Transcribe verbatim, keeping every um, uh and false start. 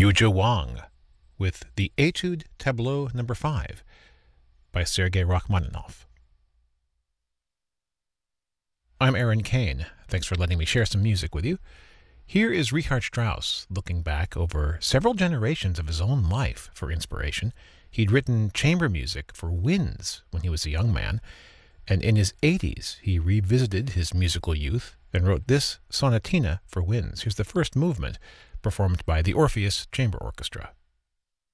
Yuzhi Wang with the Etude Tableau number five by Sergei Rachmaninoff. I'm Aaron Kane. Thanks for letting me share some music with you. Here is Richard Strauss looking back over several generations of his own life for inspiration. He'd written chamber music for winds when he was a young man, and in his eighties he revisited his musical youth and wrote this sonatina for winds. Here's the first movement, performed by the Orpheus Chamber Orchestra.